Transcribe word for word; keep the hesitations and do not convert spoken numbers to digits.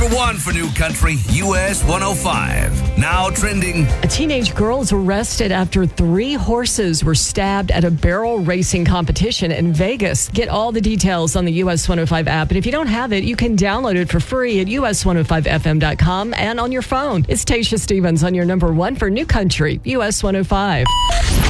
number one for New Country, U S one oh five. Now trending. A teenage girl is arrested after three horses were stabbed at a barrel racing competition in Vegas. Get all the details on the U S one oh five app. And if you don't have it, you can download it for free at U S one oh five F M dot com and on your phone. It's Tasha Stevens on your number one for New Country, U S one oh five.